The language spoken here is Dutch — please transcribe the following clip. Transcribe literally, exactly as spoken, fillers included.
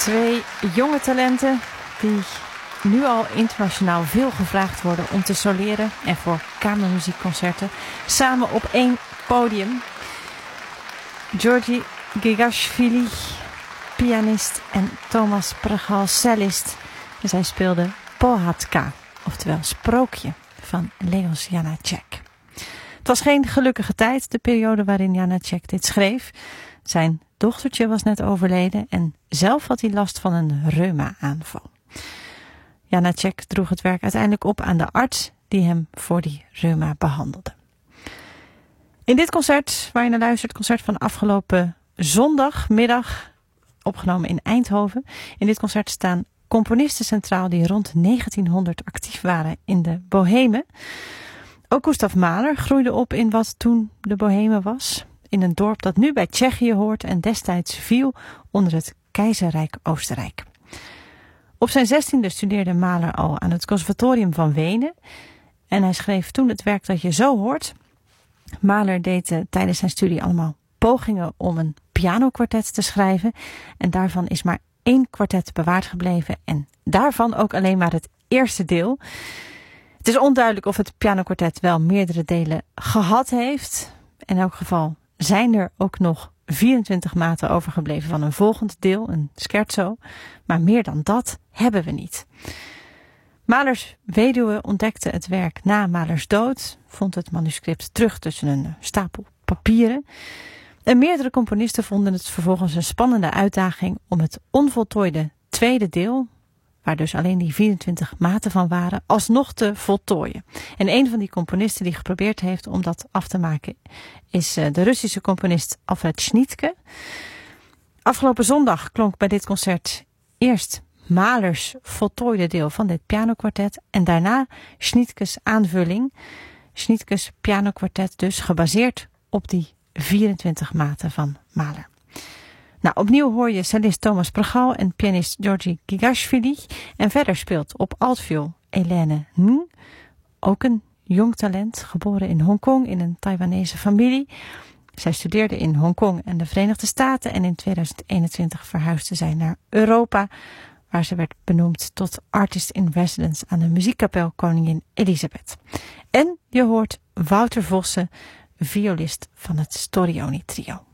Twee jonge talenten die nu al internationaal veel gevraagd worden om te soleren en voor kamermuziekconcerten samen op één podium. Georgi Gigashvili, pianist, en Thomas Pragal, cellist. En zij speelden Pohádka, oftewel Sprookje, van Leos Janáček. Het was geen gelukkige tijd, de periode waarin Janáček dit schreef. Zijn dochtertje was net overleden en zelf had hij last van een reuma-aanval. Janáček droeg het werk uiteindelijk op aan de arts die hem voor die reuma behandelde. In dit concert, waar je naar luistert, concert van afgelopen zondagmiddag, opgenomen in Eindhoven. In dit concert staan componisten centraal die rond negentienhonderd actief waren in de Bohemen. Ook Gustav Mahler groeide op in wat toen de Bohemen was. In een dorp dat nu bij Tsjechië hoort en destijds viel onder het Keizerrijk Oostenrijk. Op zijn zestiende studeerde Mahler al aan het Conservatorium van Wenen. En hij schreef toen het werk dat je zo hoort. Mahler deed uh, tijdens zijn studie allemaal pogingen om een pianokwartet te schrijven. En daarvan is maar één kwartet bewaard gebleven. En daarvan ook alleen maar het eerste deel. Het is onduidelijk of het pianokwartet wel meerdere delen gehad heeft. In elk geval zijn er ook nog vierentwintig maten overgebleven van een volgend deel, een scherzo. Maar meer dan dat hebben we niet. Mahlers weduwe ontdekte het werk na Mahlers dood, vond het manuscript terug tussen een stapel papieren. En meerdere componisten vonden het vervolgens een spannende uitdaging om het onvoltooide tweede deel, waar dus alleen die vierentwintig maten van waren, alsnog te voltooien. En een van die componisten die geprobeerd heeft om dat af te maken is de Russische componist Alfred Schnittke. Afgelopen zondag klonk bij dit concert eerst Mahlers voltooide deel van dit pianokwartet en daarna Schnittkes aanvulling. Schnittkes pianokwartet dus gebaseerd op die vierentwintig maten van Mahler. Nou, opnieuw hoor je cellist Thomas Pragal en pianist Georgi Gigashvili. En verder speelt op altviool Helene Ng, ook een jong talent, geboren in Hongkong in een Taiwanese familie. Zij studeerde in Hongkong en de Verenigde Staten en in tweeduizend eenentwintig verhuisde zij naar Europa, waar ze werd benoemd tot Artist in Residence aan de muziekkapel Koningin Elisabeth. En je hoort Wouter Vossen, violist van het Storioni Trio.